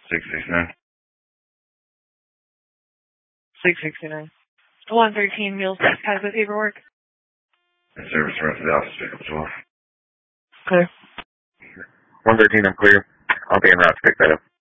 669. 669. 113 Mills has the paperwork. And service around to the office pickup as well. Okay. 113, I'm clear. I'll be en route to pick that up.